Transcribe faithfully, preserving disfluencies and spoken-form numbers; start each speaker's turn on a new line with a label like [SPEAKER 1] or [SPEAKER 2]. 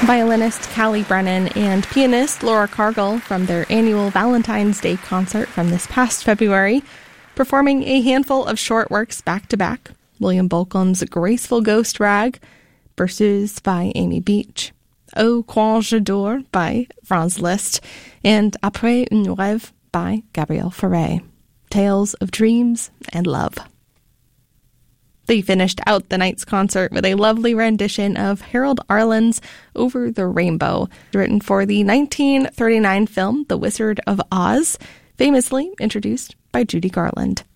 [SPEAKER 1] violinist Callie Brennan and pianist Laura Cargill from their annual Valentine's Day concert from this past February, performing a handful of short works back-to-back: William Bolcom's Graceful Ghost Rag, Berceuse by Amy Beach, Au Quand j'adore by Franz Liszt, and Après une rêve by Gabriel Fauré. Tales of dreams and love. They finished out the night's concert with a lovely rendition of Harold Arlen's Over the Rainbow, written for the nineteen thirty-nine film The Wizard of Oz, famously introduced by Judy Garland.